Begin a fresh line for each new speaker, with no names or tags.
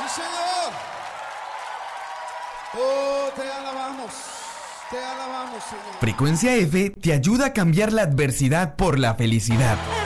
Sí, Señor. Oh, te alabamos. Te alabamos, Señor.
Frecuencia F te ayuda a cambiar la adversidad por la felicidad.